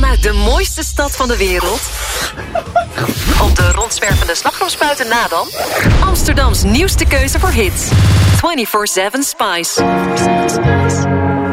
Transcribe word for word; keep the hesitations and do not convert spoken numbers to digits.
uit de mooiste stad van de wereld? Op de rondzwervende slagroomspuiten na dan? Amsterdams nieuwste keuze voor hits. vierentwintig zeven Spice.